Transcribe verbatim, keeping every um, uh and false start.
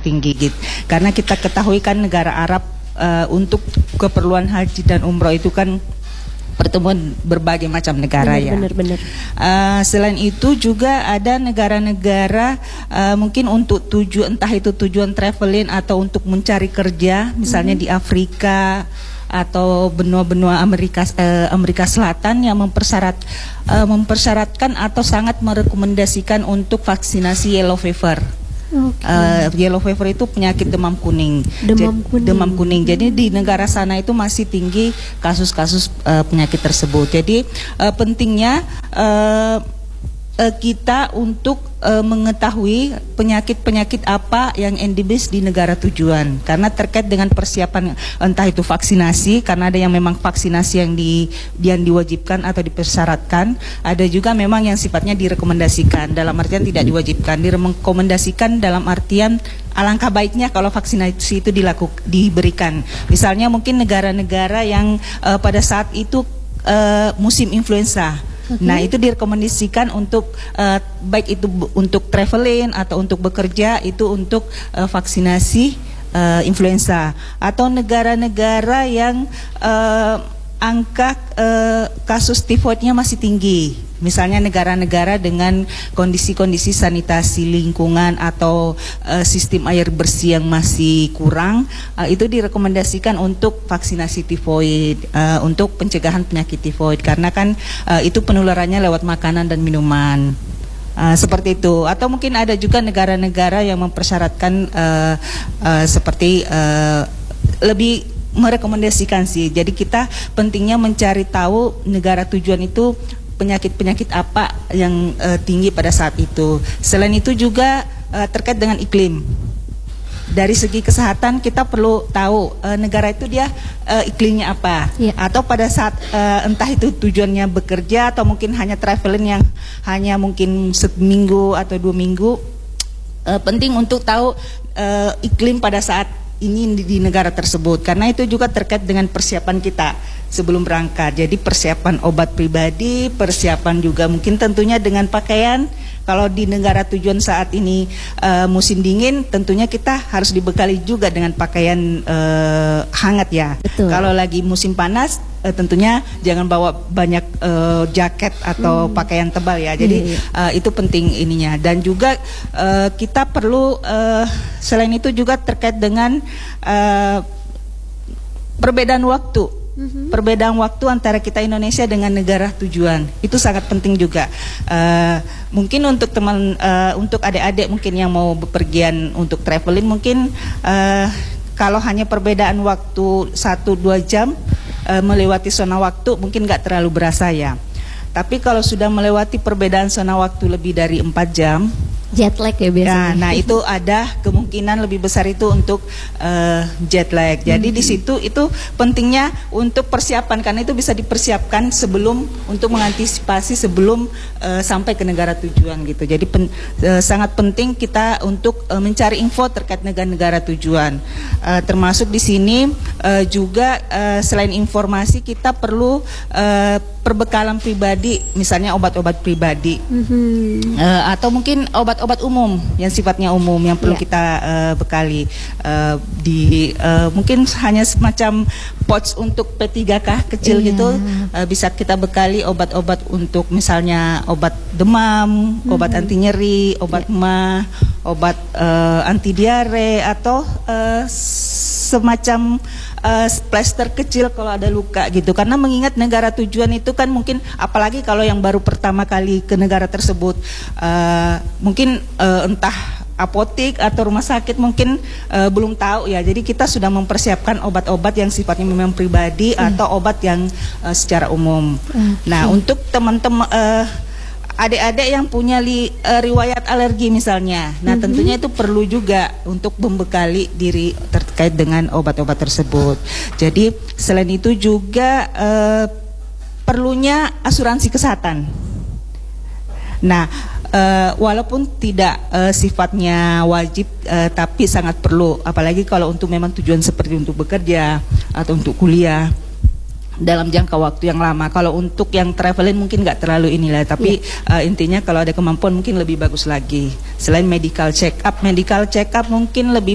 tinggi gitu. Karena kita ketahui kan negara Arab uh, untuk keperluan haji dan umroh itu kan pertemuan berbagai macam negara benar, ya. Benar, benar. Uh, selain itu juga ada negara-negara uh, mungkin untuk tujuan, entah itu tujuan traveling atau untuk mencari kerja, misalnya hmm. di Afrika atau benua-benua Amerika uh, Amerika Selatan yang mempersyarat uh, mempersyaratkan atau sangat merekomendasikan untuk vaksinasi yellow fever. Okay. Uh, yellow fever itu penyakit demam kuning. Demam kuning. Demam kuning. Jadi di negara sana itu masih tinggi kasus-kasus uh, penyakit tersebut. Jadi uh, pentingnya uh, uh, kita untuk uh, mengetahui penyakit-penyakit apa yang endemik di negara tujuan. Karena terkait dengan persiapan entah itu vaksinasi, karena ada yang memang vaksinasi yang di yang diwajibkan atau dipersyaratkan, ada juga memang yang sifatnya direkomendasikan. Dalam artian tidak diwajibkan, direkomendasikan dalam artian alangkah baiknya kalau vaksinasi itu dilakukan diberikan. Misalnya mungkin negara-negara yang uh, pada saat itu uh, musim influenza. Okay. Nah, itu direkomendasikan untuk uh, baik itu untuk traveling atau untuk bekerja, itu untuk uh, vaksinasi uh, influenza. Atau negara-negara yang uh, angka uh, kasus tifoidnya masih tinggi. Misalnya negara-negara dengan kondisi-kondisi sanitasi lingkungan atau uh, sistem air bersih yang masih kurang, uh, itu direkomendasikan untuk vaksinasi tifoid, uh, untuk pencegahan penyakit tifoid, karena kan uh, itu penularannya lewat makanan dan minuman. Uh, seperti itu. Atau mungkin ada juga negara-negara yang mempersyaratkan uh, uh, seperti uh, lebih merekomendasikan sih. Jadi kita pentingnya mencari tahu negara tujuan itu penyakit-penyakit apa yang uh, tinggi pada saat itu. Selain itu juga uh, terkait dengan iklim. Dari segi kesehatan kita perlu tahu uh, negara itu dia uh, iklimnya apa. Ya. Atau pada saat uh, entah itu tujuannya bekerja atau mungkin hanya traveling yang hanya mungkin seminggu atau dua minggu. Uh, penting untuk tahu uh, iklim pada saat ini di, di negara tersebut, karena itu juga terkait dengan persiapan kita sebelum berangkat. Jadi persiapan obat pribadi, persiapan juga mungkin tentunya dengan pakaian. Kalau di negara tujuan saat ini uh, musim dingin, tentunya kita harus dibekali juga dengan pakaian uh, hangat ya. Betul. Kalau lagi musim panas, uh, tentunya jangan bawa banyak uh, jaket atau hmm. pakaian tebal ya. Jadi yeah, yeah. Uh, itu penting ininya. Dan juga uh, kita perlu uh, selain itu juga terkait dengan uh, perbedaan waktu. Mm-hmm. Perbedaan waktu antara kita Indonesia dengan negara tujuan itu sangat penting juga. Uh, mungkin untuk teman, uh, untuk adik-adik mungkin yang mau bepergian untuk traveling, mungkin uh, kalau hanya perbedaan waktu satu dua jam uh, melewati zona waktu mungkin nggak terlalu berasa ya. Tapi kalau sudah melewati perbedaan zona waktu lebih dari empat jam, jet lag ya biasanya. Nah, nah itu ada kemungkinan lebih besar itu untuk uh, jet lag. Jadi hmm. di situ itu pentingnya untuk persiapan, karena itu bisa dipersiapkan sebelum untuk mengantisipasi sebelum uh, sampai ke negara tujuan gitu. Jadi pen, uh, sangat penting kita untuk uh, mencari info terkait negara-negara tujuan. Uh, termasuk di sini uh, juga uh, selain informasi kita perlu uh, perbekalan pribadi, misalnya obat-obat pribadi, mm-hmm. uh, atau mungkin obat-obat umum yang sifatnya umum yang perlu yeah. kita uh, bekali uh, di uh, mungkin hanya semacam pouch untuk P tiga K kecil yeah. gitu, uh, bisa kita bekali obat-obat untuk misalnya obat demam, mm-hmm. obat anti nyeri, obat yeah. mah, obat uh, anti diare atau uh, semacam uh, plester kecil kalau ada luka gitu. Karena mengingat negara tujuan itu kan mungkin apalagi kalau yang baru pertama kali ke negara tersebut, uh, mungkin uh, entah apotek atau rumah sakit mungkin uh, belum tahu ya. Jadi kita sudah mempersiapkan obat-obat yang sifatnya memang pribadi hmm. atau obat yang uh, secara umum. Hmm. Nah, hmm. untuk teman-teman uh, adik-adik yang punya li, uh, riwayat alergi misalnya, nah mm-hmm. tentunya itu perlu juga untuk membekali diri terkait dengan obat-obat tersebut. Jadi selain itu juga uh, perlunya asuransi kesehatan. Nah, uh, walaupun tidak uh, sifatnya wajib, uh, tapi sangat perlu, apalagi kalau untuk memang tujuan seperti untuk bekerja atau untuk kuliah dalam jangka waktu yang lama. Kalau untuk yang traveling mungkin nggak terlalu inilah, tapi yeah. uh, intinya kalau ada kemampuan mungkin lebih bagus lagi. Selain medical check up, medical check up mungkin lebih